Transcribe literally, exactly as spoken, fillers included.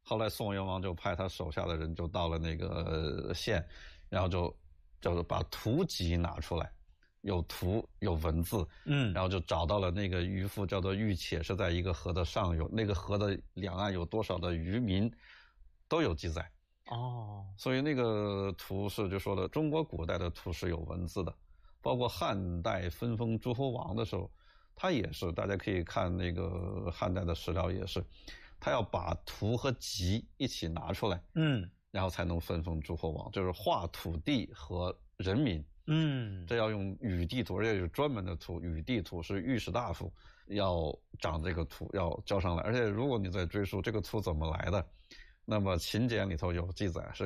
后来宋元王就派他手下的人就到了那个县，然后就就是把图籍拿出来，有图有文字， 嗯， 然后就找到了那个渔夫叫做玉且，是在一个河的上游，那个河的两岸有多少的渔民都有记载。 哦， 所以那个图是就说了，中国古代的图是有文字的，包括汉代分封诸侯王的时候，他也是，大家可以看那个汉代的史料也是，他要把图和籍一起拿出来， 嗯， 然后才能分封诸侯王，就是划土地和人民。 嗯， 这要用禹地图，而且有专门的图，禹地图是御史大夫要长这个图要交上来，而且如果你再追溯这个图怎么来的，那么秦简里头有记载，是